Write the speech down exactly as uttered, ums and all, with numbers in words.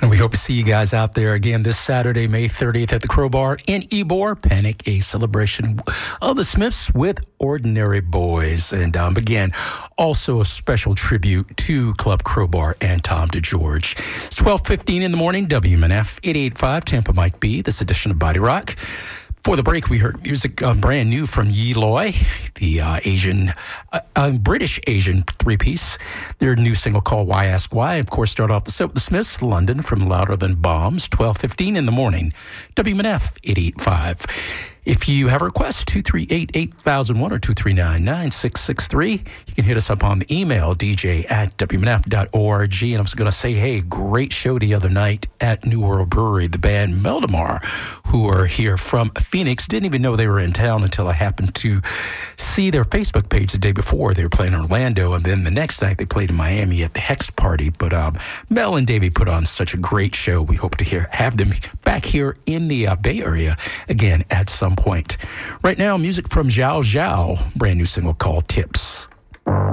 And we hope to see you guys out there again this Saturday, May thirtieth at the Crowbar in Ybor. Panic, a celebration of the Smiths with Ordinary Boys. And um, again, also a special tribute to Club Crowbar and Tom DeGeorge. It's twelve fifteen in the morning, W M N F eight eighty-five, Tampa Mike B, this edition of Body Rock. For the break, we heard music um, brand new from Yi Loy, the uh, Asian, uh, uh, British Asian three-piece. Their new single called Why Ask Why. Of course, start off the set with the Smiths, London, from Louder Than Bombs, twelve fifteen in the morning, W M N F eight eighty-five. If you have a request, two three eight, eight thousand one or two three nine, nine six six three, you can hit us up on the email, d j at w m n f dot org. And I was going to say, hey, great show the other night at New World Brewery. The band Meldemar, who are here from Phoenix, didn't even know they were in town until I happened to see their Facebook page the day before. They were playing in Orlando, and then the next night they played in Miami at the Hex Party. But um, Mel and Davey put on such a great show. We hope to hear have them back here in the uh, Bay Area again at some point. Right now, music from Zhao Zhao, brand new single called Tips.